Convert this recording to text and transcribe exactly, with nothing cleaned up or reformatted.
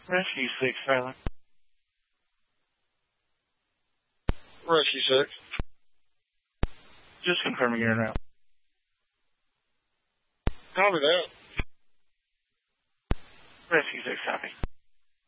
Rescue six, Tyler. Rescue six. Just confirming you're in route. Copy that. Rescue six, copy.